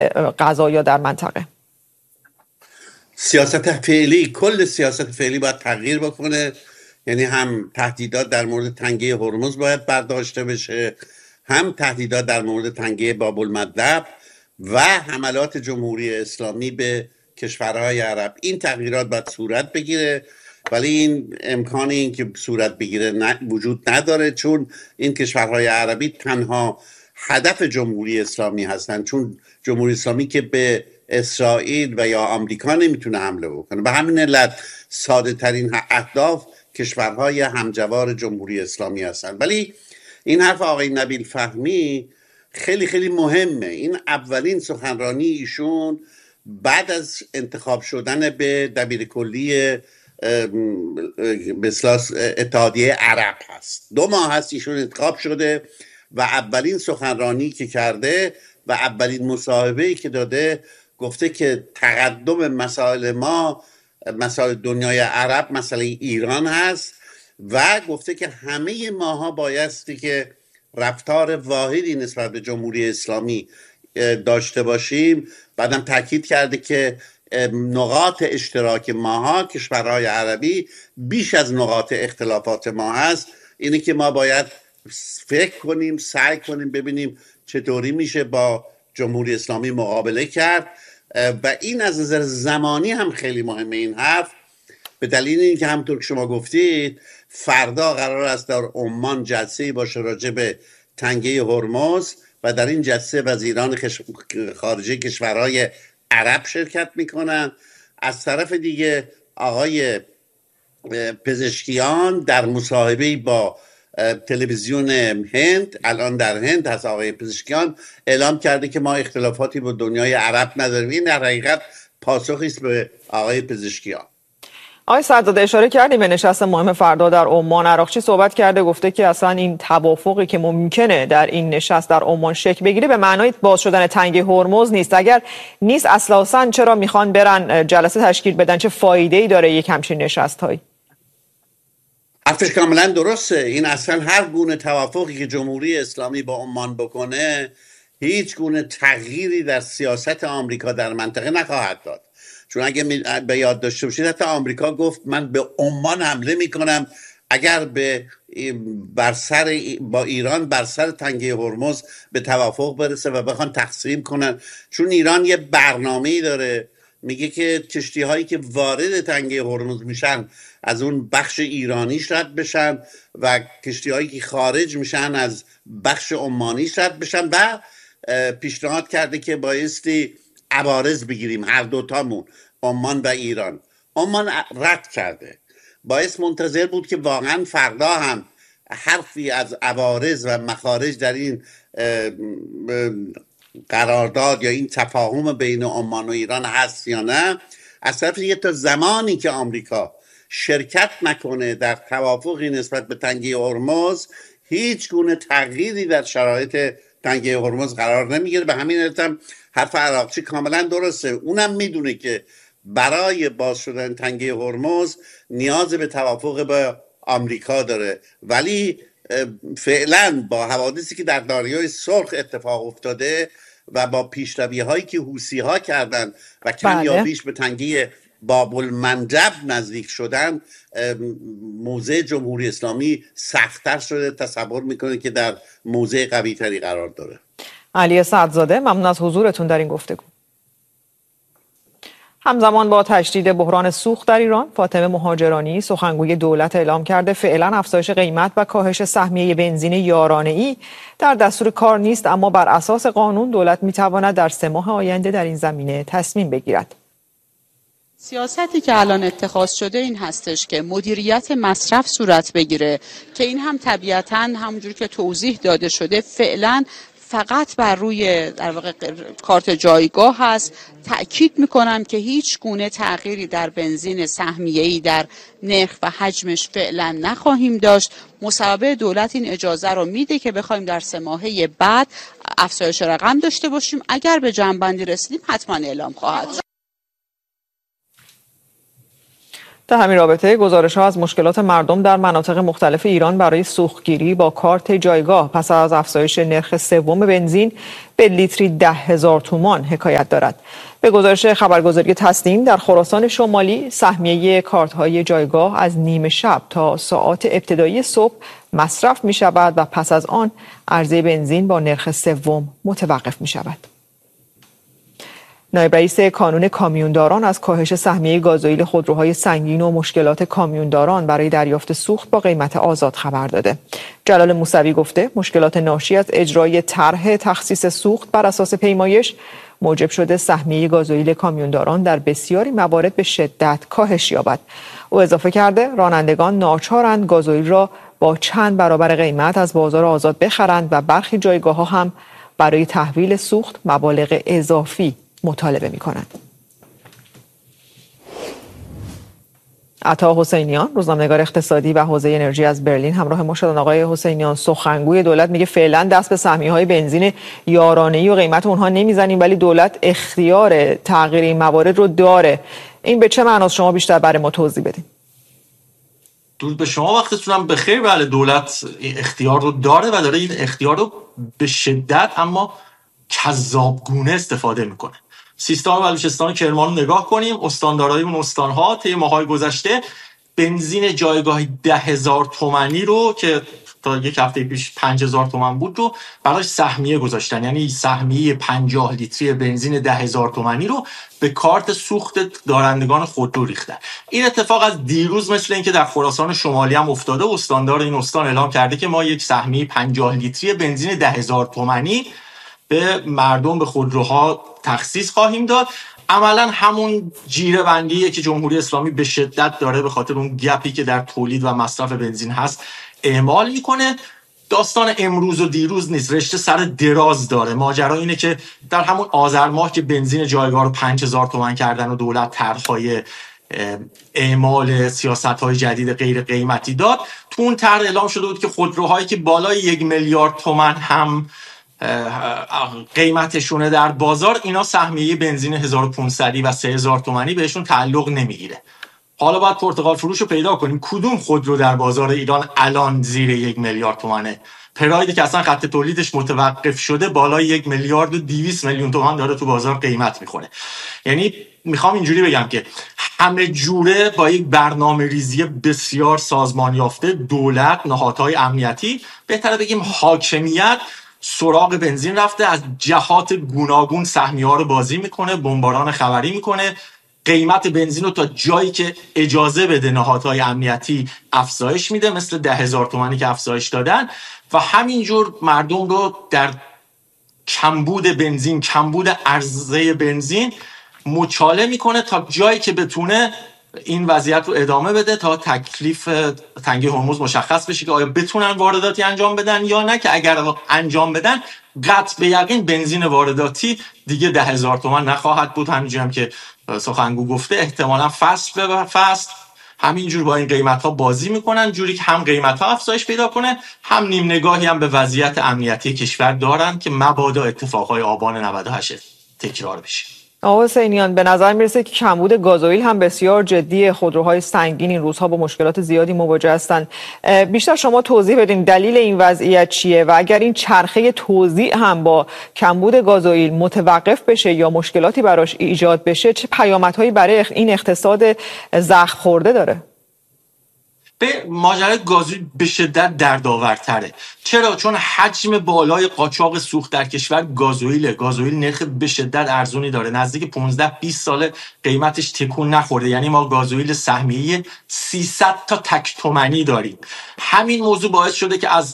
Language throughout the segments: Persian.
غذا یا در منطقه؟ سیاست فعلی، کل سیاست فعلی باید تغییر بکنه. یعنی هم تهدیدات در مورد تنگه هرمز باید برداشته بشه، هم تهدیدات در مورد تنگه باب المندب و حملات جمهوری اسلامی به کشورهای عرب. این تغییرات باید صورت بگیره، ولی این امکان این که صورت بگیره وجود نداره، چون این کشورهای عربی تنها هدف جمهوری اسلامی هستند، چون جمهوری اسلامی که به اسرائیل و یا آمریکا نمیتونه حمله بکنه. به همین علت ساده ترین اهداف کشورهای همجوار جمهوری اسلامی هستند. ولی این حرف آقای نبیل فهمی خیلی خیلی مهمه. این اولین سخنرانی ایشون بعد از انتخاب شدن به دبیر کلی اتحادیه عرب هست. 2 ماه هست ایشون انتخاب شده و اولین سخنرانی که کرده و اولین مصاحبه‌ای که داده گفته که تقدم مسائل ما، مسائل دنیای عرب، مسئله ایران هست و گفته که همه ماها بایستی که رفتار واحدی نسبت به جمهوری اسلامی داشته باشیم. بعدم تاکید کرده که نقاط اشتراک ماها کشورهای عربی بیش از نقاط اختلافات ما هست. اینه که ما باید فکر کنیم، سعی کنیم ببینیم چطوری میشه با جمهوری اسلامی مقابله کرد و این از نظر زمانی هم خیلی مهمه این حرف، به دلیل اینکه همونطور که شما گفتید فردا قرار است در عمان جلسه‌ای باشه راجع به تنگه هرمز و در این جلسه وزیران خارجه کشورهای عرب شرکت میکنن. از طرف دیگه آقای پزشکیان در مصاحبه‌ای با تلویزیون هند، الان در هند هست، آقای پزشکیان اعلام کرده که ما اختلافاتی با دنیای عرب نداریم. این در حقیقت پاسخی است به آقای پزشکیان. آقای سعدزاده اشاره کردیم به نشست مهم فردا در عمان. عراقچی صحبت کرده، گفته که اصلا این توافقی که ممکنه در این نشست در عمان شکل بگیره به معنای باز شدن تنگه هرمز نیست. اگر نیست اساساً چرا میخوان برن جلسه تشکیل بدن؟ چه فایده‌ای داره یک همچین نشست‌هایی؟ حرفش کاملا درسته. این اصلا هر گونه توافقی که جمهوری اسلامی با عمان بکنه هیچ گونه تغییری در سیاست آمریکا در منطقه نخواهد داد. چون اگه به یاد داشته باشید حتی آمریکا گفت من به عمان حمله میکنم اگر با ایران بر سر تنگه هرمز به توافق برسه و بخوان تقسیم کنن. چون ایران یه برنامه‌ای داره، میگه که کشتی هایی که وارد تنگه هرمز میشن از اون بخش ایرانیش رد بشن و کشتی هایی که خارج میشن از بخش عمانیش رد بشن و پیشنهاد کرده که بایستی عوارض بگیریم هر دوتامون، عمان و ایران. عمان رد کرده. باعث منتظر بود که واقعا فردا هم حرفی از عوارض و مخارج در این قرارداد یا این تفاهم بین عمان و ایران هست یا نه. از طرف دیگه تا زمانی که آمریکا شرکت نکنه در توافقی نسبت به تنگه هرمز هیچ گونه تغییری در شرایط تنگه هرمز قرار نمیگیره. به همین علت هم حرف عراقچی کاملا درسته. اونم میدونه که برای باز شدن تنگه هرمز نیاز به توافق با آمریکا داره، ولی فعلا با حوادثی که در دریای سرخ اتفاق افتاده و با پیشروی هایی که حوثی ها کردن و کمیابیش به تنگه باب المندب نزدیک شدن، موضع جمهوری اسلامی سخت‌تر شده. تصور میکنه که در موضع قوی تری قرار داره. علی سعدزاده، ممنون از حضورتون در این گفتگو. همزمان با تشدید بحران سوخت در ایران، فاطمه مهاجرانی سخنگوی دولت اعلام کرده فعلا افزایش قیمت و کاهش سهمیه بنزین یارانه‌ای در دستور کار نیست، اما بر اساس قانون دولت میتواند در 3 ماه آینده در این زمینه تصمیم بگیرد. سیاستی که الان اتخاذ شده این هستش که مدیریت مصرف صورت بگیره که این هم طبیعتاً همونجور که توضیح داده شده فعلا فقط بر روی در واقع کارت جایگاه هست. تأکید میکنم که هیچ گونه تغییری در بنزین سهمیه‌ای در نرخ و حجمش فعلا نخواهیم داشت. مصوبه دولت این اجازه رو میده که بخوایم در 3 ماهه بعد افزایش رقم داشته باشیم. اگر به جمع‌بندی رسیدیم حتما اعلام خواهد شد. در همین رابطه گزارش‌ها از مشکلات مردم در مناطق مختلف ایران برای سوختگیری با کارت جایگاه پس از افزایش نرخ سوم بنزین به لیتری 10,000 تومان حکایت دارد. به گزارش خبرگزاری تسنیم در خراسان شمالی سهمیه کارت‌های جایگاه از نیمه شب تا ساعات ابتدایی صبح مصرف می‌شود و پس از آن عرضه بنزین با نرخ سوم متوقف می‌شود. نایب رئیس کانون کامیونداران از کاهش سهمیه گازوئیل خودروهای سنگین و مشکلات کامیونداران برای دریافت سوخت با قیمت آزاد خبر داده. جلال موسوی گفته مشکلات ناشی از اجرای طرح تخصیص سوخت بر اساس پیمایش موجب شده سهمیه گازوئیل کامیونداران در بسیاری موارد به شدت کاهش یابد. او اضافه کرده رانندگان ناچارند گازوئیل را با چند برابر قیمت از بازار آزاد بخرند و برخی جایگاه‌ها هم برای تحویل سوخت مبالغ اضافی مطالبه می‌کنند. عطا حسینیان روزنامه‌نگار اقتصادی و حوزه انرژی از برلین همراه ما شدن. آقای حسینیان، سخنگوی دولت میگه فعلا دست به سهمیه‌های بنزین یارانه‌ای و قیمت اونها نمیزنیم ولی دولت اختیار تغییر این موارد رو داره. این به چه معناست؟ شما بیشتر برای ما توضیح بدین. درود به شما، وقتتونم بخیر. بله، دولت اختیار رو داره و داره این اختیار رو به شدت اما کذابگونه استفاده میکنه. سیستان بلوچستان و کرمان رو نگاه کنیم. استاندارای اون استانها طی ماه‌های گذشته بنزین جایگاه 10,000 تومانی رو که تا یک هفته پیش 5,000 تومان بود رو براش سهمیه گذاشتن. یعنی سهمیه 50 لیتری بنزین 10,000 تومانی رو به کارت سوخت دارندگان خودرو ریختن. این اتفاق از دیروز مثل اینکه در خراسان شمالی هم افتاده. استاندار این استان اعلام کرده که ما یک سهمیه 50 لیتری بنزین 10,000 تومانی به مردم، به خودروها تخصیص خواهیم داد. عملا همون جیره بندیه که جمهوری اسلامی به شدت داره به خاطر اون گپی که در تولید و مصرف بنزین هست اعمال میکنه. داستان امروز و دیروز نیست، رشته سر دراز داره. ماجرا اینه که در همون آذر ماه که بنزین جایگاه رو 5,000 تومان کردن و دولت طرح‌های اعمال سیاست‌های جدید غیر قیمتی داد، تو اون طرح اعلام شده بود که خودروهایی که بالای 1 میلیارد تومان هم قیمتشونه در بازار، اینا سهمیه بنزین 1500 و 3000 تومانی بهشون تعلق نمیگیره. حالا باید پرتغال فروش رو پیدا کنیم. کدوم خودرو در بازار ایران الان زیر 1 میلیارد تومانه؟ پراید که اصلا خط تولیدش متوقف شده بالای 1 میلیارد و 200 میلیون تومان داره تو بازار قیمت میخوره. یعنی میخوام اینجوری بگم که همه جوره با یک برنامه ریزی بسیار سازمان یافته دولت، نهادهای امنیتی، بهتره بگیم حاکمیت، سراغ بنزین رفته، از جهات گوناگون سهمیه‌ها رو بازی میکنه، بمباران خبری میکنه، قیمت بنزین رو تا جایی که اجازه بده نهادهای امنیتی افزایش میده، مثل 10,000 تومانی که افزایش دادن، و همینجور مردم رو در کمبود بنزین، کمبود عرضه بنزین مچاله میکنه تا جایی که بتونه این وضعیت رو ادامه بده تا تکلیف تنگه هرمز مشخص بشه که آیا بتونن وارداتی انجام بدن یا نه، که اگر انجام بدن قطع به یقین بنزین وارداتی دیگه 10,000 تومان نخواهد بود. همینجوری هم که سخنگو گفته احتمالاً فصل به فصل همینجور با این قیمت ها بازی میکنن، جوری که هم قیمت ها افزایش پیدا کنه، هم نیم نگاهی هم به وضعیت امنیتی کشور دارن که مبادا اتفاقهای آبان 98 تکرار بشه. آقای حسینیان، به نظر میرسه که کمبود گازوئیل هم بسیار جدی. خودروهای سنگین این روزها با مشکلات زیادی مواجه هستند. بیشتر شما توضیح بدین دلیل این وضعیت چیه و اگر این چرخه توزیع هم با کمبود گازوئیل متوقف بشه یا مشکلاتی براش ایجاد بشه، چه پیامدهایی برای این اقتصاد زخم خورده داره؟ به ماجرای گازوئیل به شدت دردآورتره. چرا؟ چون حجم بالای قاچاق سوخت در کشور گازوئیل نرخ به شدت ارزونی داره، نزدیک 15-20 ساله قیمتش تکون نخورده. یعنی ما گازوئیل سهمیه 300 تا تک تومانی داریم. همین موضوع باعث شده که از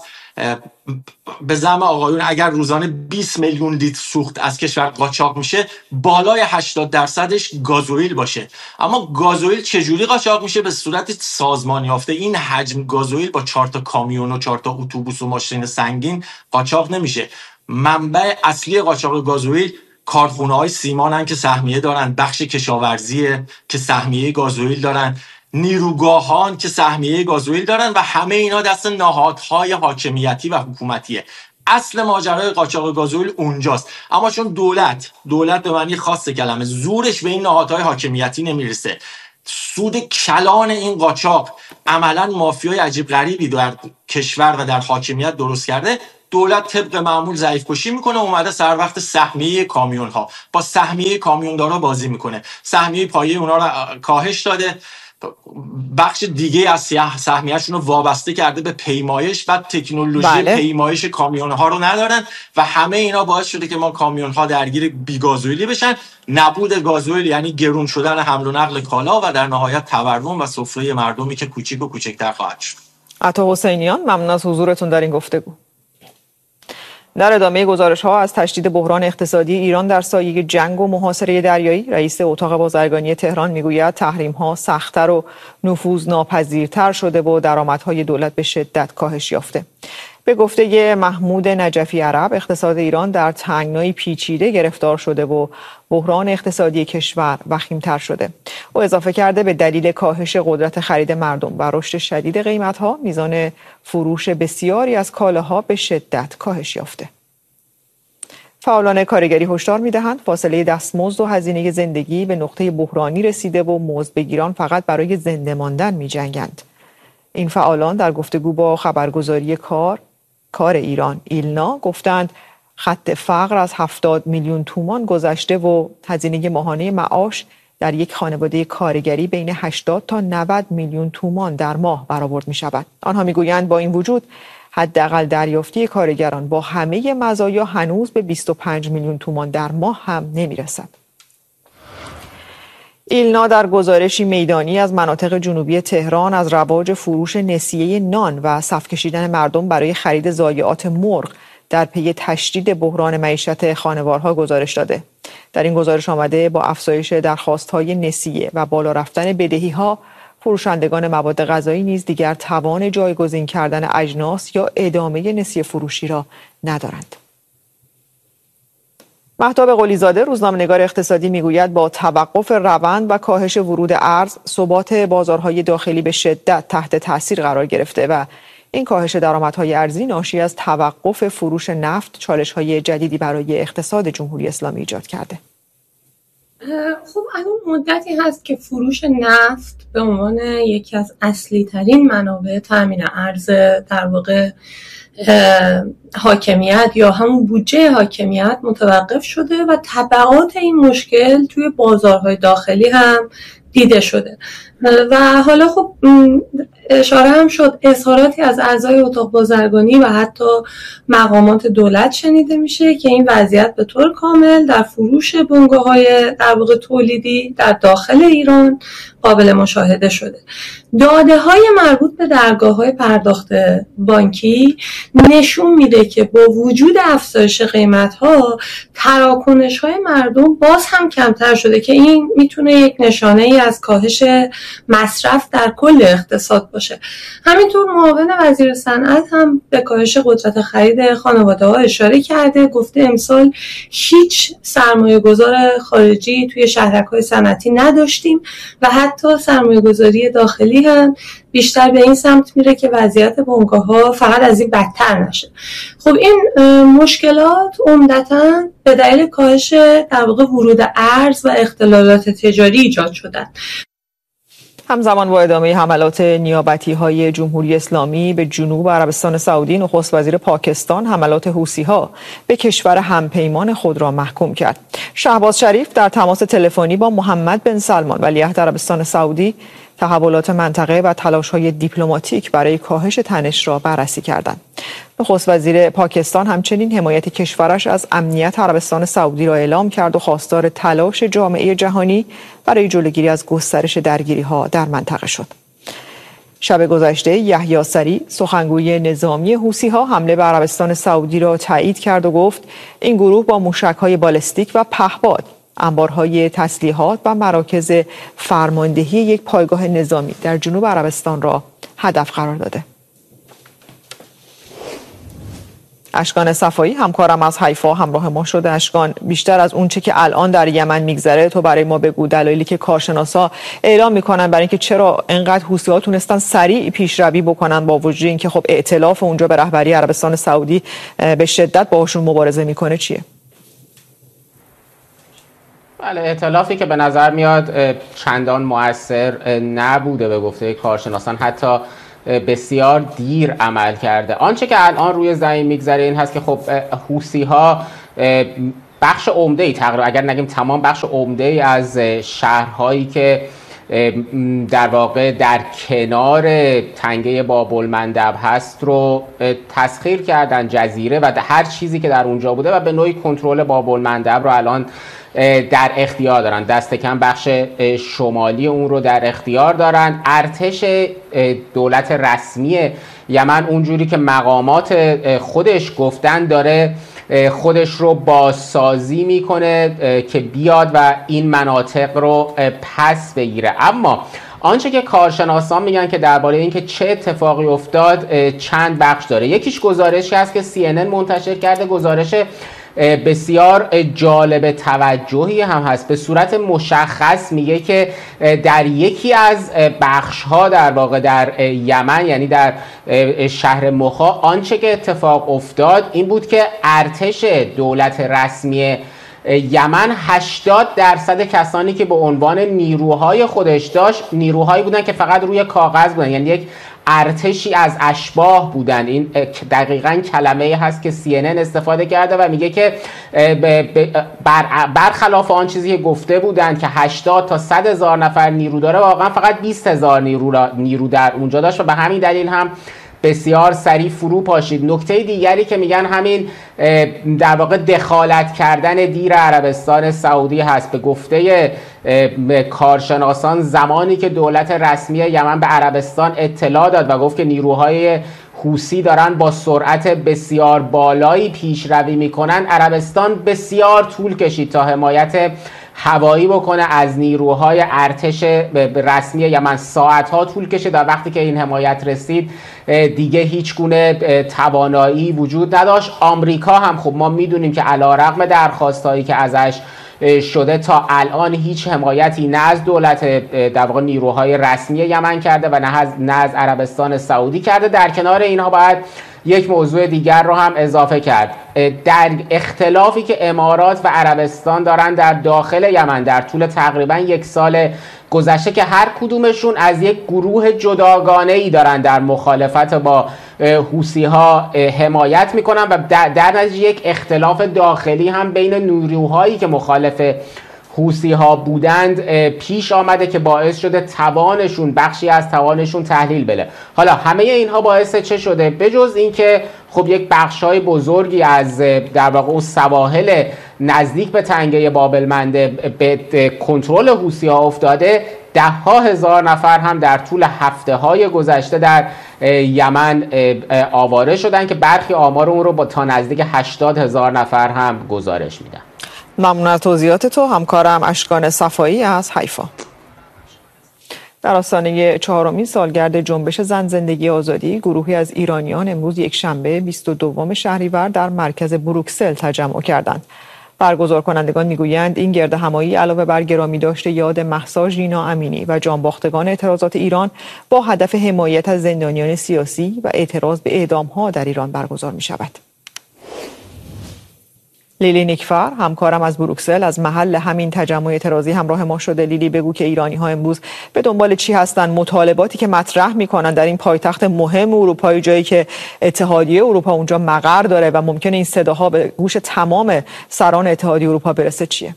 به زعم آقایون اگر روزانه 20 میلیون لیتر سوخت از کشور قاچاق میشه، بالای 80%ش گازوئیل باشه. اما گازوئیل چجوری قاچاق میشه؟ به صورت سازمان یافته. این حجم گازوئیل با 4 تا کامیون و 4 تا اتوبوس و ماشین سنگین قاچاق نمیشه. منبع اصلی قاچاق گازوئیل کارخونه‌های سیمانن که سهمیه دارن، بخش کشاورزیه که سهمیه گازوئیل دارن، نیروگاهان که سهمیه گازوئیل دارن، و همه اینا دست نهادهای حاکمیتی و حکومتیه. اصل ماجرای قاچاق گازوئیل اونجاست. اما چون دولت به معنی خاص کلمه زورش به این نهادهای حاکمیتی نمیرسه، سود کلان این قاچاق عملا مافیای عجیب غریبی در کشور و در حاکمیت درست کرده، دولت طبق معمول ضعیف کشی میکنه، اومده سر وقت سهمیه کامیون ها با سهمیه کامیوندارا بازی میکنه، سهمیه پایه اونا رو کاهش داده، بخش دیگه از سهمیه‌شون رو وابسته کرده به پیمایش و تکنولوژی پیمایش کامیون ها رو ندارن و همه اینا باعث شده که ما کامیون ها درگیر بیگازوئیلی بشن. نبود گازوئیل یعنی گرون شدن حمل و نقل کالا و در نهایت تورم و سفره مردمی که کوچیک و کوچکتر خواهد شد. عطا حسینیان، ممنون از حضورتون در این گفتگو. در ادامه گزارش‌ها از تشدید بحران اقتصادی ایران در سایه جنگ و محاصره دریایی، رئیس اتاق بازرگانی تهران میگوید تحریم‌ها سخت‌تر و نفوذناپذیرتر شده و درآمدهای دولت به شدت کاهش یافته. به گفته محمود نجفی عرب، اقتصاد ایران در تنگنای پیچیده گرفتار شده و بحران اقتصادی کشور وخیم‌تر شده. او اضافه کرده به دلیل کاهش قدرت خرید مردم و رشد شدید قیمت‌ها، میزان فروش بسیاری از کالاها به شدت کاهش یافته. فعالان کارگری هشدار می‌دهند فاصله دستمزد و هزینه زندگی به نقطه بحرانی رسیده و مزدبگیران فقط برای زنده ماندن می‌جنگند. این فعالان در گفتگو با خبرگزاری کار ایران ایلنا گفتند خط فقر از 70 میلیون تومان گذشته و هزینه ماهانه معاش در یک خانواده کارگری بین 80 تا 90 میلیون تومان در ماه برآورد می شود. آنها می گویند با این وجود حداقل دریافتی کارگران با همه مزایا هنوز به 25 میلیون تومان در ماه هم نمی رسد. ایلنا در گزارشی میدانی از مناطق جنوبی تهران از رواج فروش نسیه نان و صف کشیدن مردم برای خرید ضایعات مرغ در پی تشدید بحران معیشت خانوارها گزارش داده. در این گزارش آمده با افزایش درخواست‌های نسیه و بالا رفتن بدهی‌ها، فروشندگان مواد غذایی نیز دیگر توان جایگزین کردن اجناس یا ادامه نسیه فروشی را ندارند. مهتاب قلیزاده، روزنامه‌نگار اقتصادی، میگوید با توقف روند و کاهش ورود ارز، ثبات بازارهای داخلی به شدت تحت تاثیر قرار گرفته و این کاهش درآمدهای ارزی ناشی از توقف فروش نفت چالش‌های جدیدی برای اقتصاد جمهوری اسلامی ایجاد کرده. خب الان مدتی هست که فروش نفت به عنوان یکی از اصلی ترین منابع تامین ارز در واقع حاکمیت یا همون بودجه حاکمیت متوقف شده و تبعات این مشکل توی بازارهای داخلی هم دیده شده و حالا خب اشاره هم شد اظهاراتی از اعضای اتاق بازرگانی و حتی مقامات دولت شنیده میشه که این وضعیت به طور کامل در فروش بنگاه‌های در واقع تولیدی در داخل ایران قابل مشاهده شده. داده‌های مربوط به درگاه‌های پرداخت بانکی نشون میده که با وجود افزایش قیمت‌ها تراکنش‌های مردم باز هم کمتر شده که این میتونه یک نشانه‌ای از کاهش مصرف در کل اقتصاد باشه. همینطور معاون وزیر صنعت هم به کاهش قدرت خرید خانواده‌ها اشاره کرده، گفته امسال هیچ سرمایه‌گذار خارجی توی شهرک‌های صنعتی نداشتیم و حتی سرمایه‌گذاری داخلی هم بیشتر به این سمت میره که وضعیت بنگاه‌ها فقط از این بدتر نشه. خب این مشکلات عمدتاً به دلیل کاهش در واقع ورود ارز و اختلالات تجاری ایجاد شدن. همزمان با ادامه حملات نیابتی‌های جمهوری اسلامی به جنوب عربستان سعودی، نخست وزیر پاکستان حملات حوثی‌ها به کشور همپیمان خود را محکوم کرد. شهباز شریف در تماس تلفنی با محمد بن سلمان ولیعهد عربستان سعودی تحولات منطقه و تلاش‌های دیپلماتیک برای کاهش تنش را بررسی کردند. نخست وزیر پاکستان همچنین حمایت کشورش از امنیت عربستان سعودی را اعلام کرد و خواستار تلاش جامعه جهانی برای جلوگیری از گسترش درگیری‌ها در منطقه شد. شب گذشته یحیی سری، سخنگوی نظامی حوثی‌ها، حمله به عربستان سعودی را تایید کرد و گفت این گروه با موشک‌های بالستیک و پهپاد انبارهای تسلیحات و مراکز فرماندهی یک پایگاه نظامی در جنوب عربستان را هدف قرار داده. اشکان صفایی، همکارم از حیفا، همراه ما شده. اشکان، بیشتر از اون چه که الان در یمن میگذره تو برای ما بگو، دلایلی که کارشناسا اعلام میکنن برای اینکه چرا انقدر حوثی‌ها تونستن سریع پیشروی بکنن با وجود اینکه خب ائتلاف اونجا به رهبری عربستان سعودی به شدت باهاشون مبارزه میکنه چیه؟ بله، ائتلافی که به نظر میاد چندان مؤثر نبوده به گفته کارشناسان، حتی بسیار دیر عمل کرده. آنچه که الان روی زمین میگذره این هست که خب حوثی‌ها بخش عمده‌ای، تقریبا اگر نگیم تمام، بخش عمده‌ای از شهرهایی که در واقع در کنار تنگه باب‌المندب هست رو تسخیر کردن، جزیره و هر چیزی که در اونجا بوده، و به نوعی کنترل باب‌المندب رو الان در اختیار دارن. دست کم بخش شمالی اون رو در اختیار دارن. ارتش دولت رسمی یمن اونجوری که مقامات خودش گفتن داره خودش رو بازسازی میکنه که بیاد و این مناطق رو پس بگیره. اما آنچه که کارشناسان میگن که درباره اینکه چه اتفاقی افتاد چند بخش داره. یکیش گزارشی هست که CNN منتشر کرده، گزارش بسیار جالب توجهی هم هست. به صورت مشخص میگه که در یکی از بخش‌ها در واقع در یمن، یعنی در شهر مخا، آنچه که اتفاق افتاد این بود که ارتش دولت رسمی یمن 80% کسانی که به عنوان نیروهای خودش داشت نیروهایی بودن که فقط روی کاغذ بودن، یعنی یک ارتشی از اشباح بودن. این دقیقاً کلمه‌ای هست که CNN استفاده کرده و میگه که برخلاف آن چیزی که گفته بودن که 80 تا 100 هزار نفر نیرو داره، واقعا فقط 20 هزار نیرو در اونجا داشت و به همین دلیل هم بسیار سریع فرو پاشید. نکته دیگری که میگن همین در واقع دخالت کردن دیر عربستان سعودی هست. به گفته کارشناسان زمانی که دولت رسمی یمن به عربستان اطلاع داد و گفت که نیروهای حوثی دارن با سرعت بسیار بالایی پیشروی میکنن، عربستان بسیار طول کشید تا حمایت هوایی بکنه از نیروهای ارتش رسمی یمن. ساعتها طول کشید و وقتی که این حمایت رسید دیگه هیچ گونه توانایی وجود نداشت. آمریکا هم خب ما میدونیم که علیرغم درخواستایی که ازش شده تا الان هیچ حمایتی نه از دولت در واقع نیروهای رسمی یمن کرده و نه از عربستان سعودی کرده. در کنار اینها باید یک موضوع دیگر رو هم اضافه کرد. در اختلافی که امارات و عربستان دارن در داخل یمن در طول تقریبا یک سال گذشته که هر کدومشون از یک گروه جداگانه‌ای دارن در مخالفت با حوثی‌ها حمایت میکنن و در نتیجه یک اختلاف داخلی هم بین نیروهایی که مخالف حوثی‌ها بودند پیش آمده که باعث شده بخشی از توانشون تحلیل بله. حالا همه اینها باعث چه شده؟ بجز اینکه خب یک بخشای بزرگی از در واقع اون سواحل نزدیک به تنگه باب‌المندب به کنترل حوثی‌ها افتاده، 10,000 نفر هم در طول هفته‌های گذشته در یمن آواره شدن که برخی آمار اون رو با تا نزدیک 80,000 نفر هم گزارش میدن. ممنون از توضیحات تو. همکارم اشکان صفایی از حیفا. در آستانه 4مین سالگرد جنبش زن زندگی آزادی، گروهی از ایرانیان امروز یکشنبه 22 شهریور در مرکز بروکسل تجمع کردند. برگزار کنندگان میگویند این گرد همایی علاوه بر گرامی داشته یاد مهسا ژینا امینی و جانباختگان اعتراضات ایران با هدف حمایت از زندانیان سیاسی و اعتراض به اعدام‌ها در ایران برگزار می شود. لیلی نیکفر همکارم از بروکسل از محل همین تجمع اعتراضی همراه ما شده. لیلی، بگو که ایرانی‌ها امروز به دنبال چی هستند؟ مطالباتی که مطرح می‌کنند در این پایتخت مهم اروپایی، جایی که اتحادیه اروپا اونجا مقر داره و ممکنه این صداها به گوش تمام سران اتحادیه اروپا برسه، چیه؟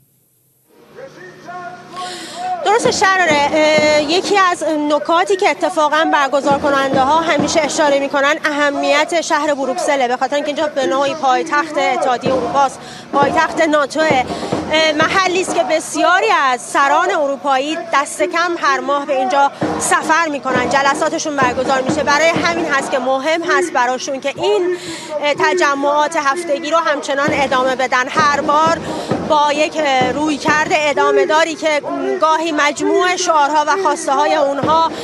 درست شراره. یکی از نکاتی که اتفاقا برگزار کننده ها همیشه اشاره میکنن اهمیت شهر بروکسل، به خاطر اینکه اینجا به نوعی پایتخت اتحادیه اروپا است، پایتخت ناتو، محلی است که بسیاری از سران اروپایی دست کم هر ماه به اینجا سفر میکنن، جلساتشون برگزار میشه. برای همین هست که مهم هست براشون که این تجمعات هفتگی رو همچنان ادامه بدن، هر بار با یک رویکرد ادامه داری که گاهی مجموع شعارها و خواسته های اونها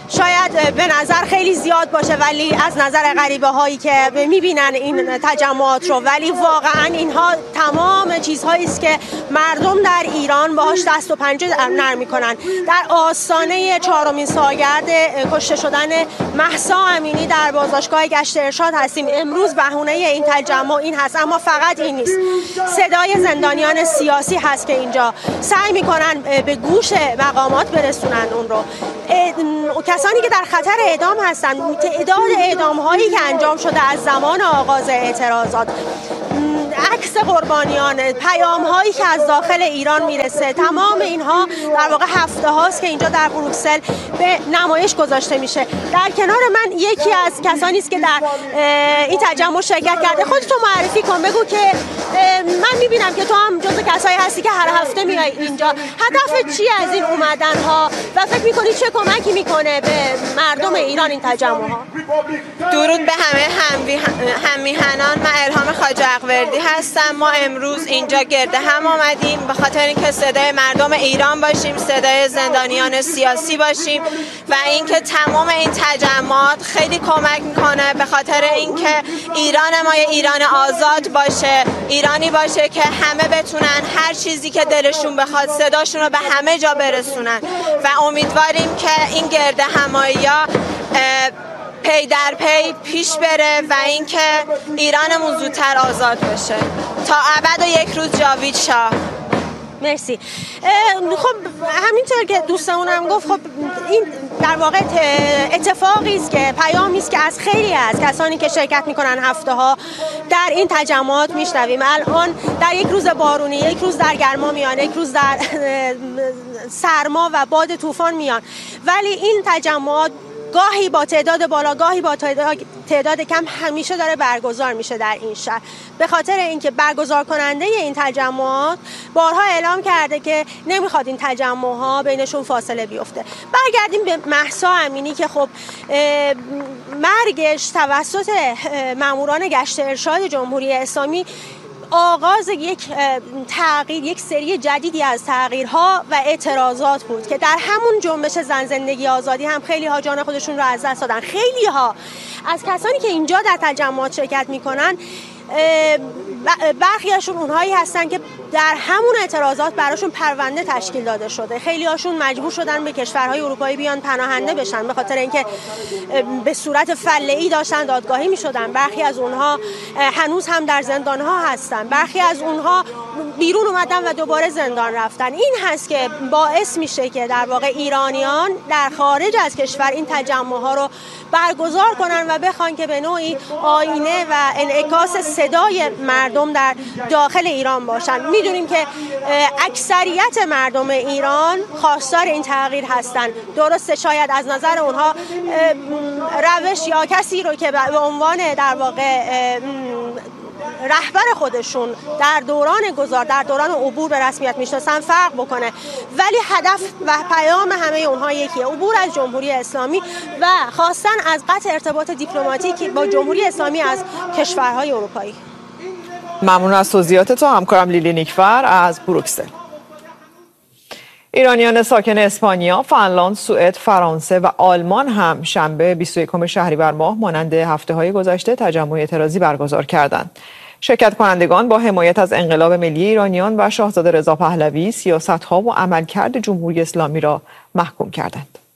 شاید به نظر خیلی زیاد باشه، ولی از نظر غریبه هایی که میبینن این تجمعات رو، ولی واقعا اینها تمام چیزهایی است که مردم در ایران باهاش دست و پنجه نرم میکنن. در آستانه 4مین سالگرد کشته شدن مهسا امینی در بازداشتگاه گشت ارشاد هستیم. امروز بهونه این تجمع این هست، اما فقط این نیست. صدای زندانیان سیاسی هست که اینجا سعی میکنن به گوش مقامات برسونن اون رو. کسانی که در خطر اعدام هستن، تعداد اعدام هایی که انجام شده از زمان آغاز اعتراضات، عکس قربانیان، پیام هایی که از داخل ایران میرسه، تمام اینها در واقع هفته هاست که اینجا در بروکسل به نمایش گذاشته میشه. در کنار من یکی از کسانی است که در این تجمع شرکت کرده. خودتو معرفی کن، بگو که من میبینم که تو هم جزو کسایی هستی که هر هفته میای اینجا. هدف چی از این اومدن ها و فکر میکنی چه کمکی میکنه به مردم ایران این تجمع ها؟ درود به همه هم‌میهنان. من الهام خواجه اقوردی هستم. ما امروز اینجا گرد هم آمدیم به خاطر اینکه صدای مردم ایران باشیم، صدای زندانیان سیاسی باشیم و اینکه تمام این تجمعات خیلی کمک میکنه به خاطر اینکه ایران ما یه ایران آزاد باشه، ایرانی باشه که همه بتونن هر چیزی که دلشون بخواد صداشون رو به همه جا برسونن و امیدواریم که این گرد همایی‌ها پی در پی پیش بره و اینکه ایرانمون زودتر آزاد بشه تا ابد و یک روز جاوید شاه. مرسی. خب همینطور که دوستمونم گفت، خب این در واقع اتفاقی است که پیامی است که از خیلی از کسانی که شرکت میکنن هفته ها در این تجمعات میشنویم. الان در یک روز بارونی، یک روز در گرما میان، یک روز در سرما و باد طوفان میان، ولی این تجمعات گاهی با تعداد بالا، گاهی با تعداد کم همیشه داره برگزار میشه در این شهر. به خاطر اینکه برگزار کننده این تجمعات بارها اعلام کرده که نمیخواد این تجمعها بینشون فاصله بیفته. برگردیم به مهسا امینی که خب مرگش توسط ماموران گشت ارشاد جمهوری اسلامی آغاز یک تغییر، یک سری جدیدی از تغییرها و اعتراضات بود که در همون جنبش زن زندگی آزادی هم خیلی ها جان خودشون رو از دست دادن. خیلی ها از کسانی که اینجا در تجمعات شرکت میکنن، برخیاشون اونهایی هستن که در همون اعتراضات براشون پرونده تشکیل داده شده. خیلی هاشون مجبور شدن به کشورهای اروپایی بیان پناهنده بشن به خاطر اینکه به صورت فله‌ای داشتن دادگاهی میشدن. برخی از اونها هنوز هم در زندان ها هستن، برخی از اونها بیرون اومدن و دوباره زندان رفتن. این هست که باعث میشه که در واقع ایرانیان در خارج از کشور این تجمع ها رو برگزار کنن و بخوان که به نوعی آینه و انعکاس صدای مردم در داخل ایران باشن. میدونیم که اکثریت مردم ایران خواستار این تغییر هستن. درسته شاید از نظر اونها روش یا کسی رو که به عنوان در واقع رهبر خودشون در دوران عبور به رسمیت میشناسن فرق بکنه، ولی هدف و پیام همه اونها یکیه: عبور از جمهوری اسلامی و خواستن از قطع ارتباط دیپلماتیکی با جمهوری اسلامی از کشورهای اروپایی. ممنون از توضیحات تو همکارم لیلی نیکفر از بروکسل. ایرانیان ساکن اسپانیا، فنلاند، سوئد، فرانسه و آلمان هم شنبه 21 شهریور ماه مانند هفته‌های گذشته تجمع اعتراضی برگزار کردند. شرکت کنندگان با حمایت از انقلاب ملی ایرانیان و شاهزاده رضا پهلوی سیاست‌ها و عملکرد جمهوری اسلامی را محکوم کردند.